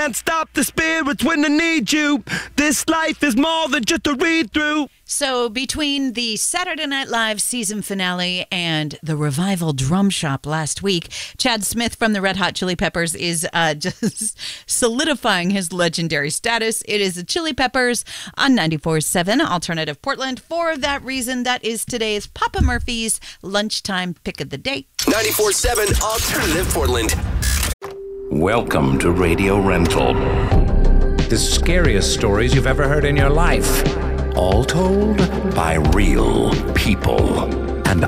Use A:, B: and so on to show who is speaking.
A: Can't stop the spirits when they need you. This life is more than just a read-through.
B: So between the Saturday Night Live season finale and the Revival Drum Shop last week, Chad Smith from the Red Hot Chili Peppers is just solidifying his legendary status. It is the Chili Peppers on 94.7 Alternative Portland. For that reason, that is today's Papa Murphy's lunchtime pick of the day.
C: 94.7 Alternative Portland.
D: Welcome to Radio Rental. The scariest stories you've ever heard in your life. All told by real people.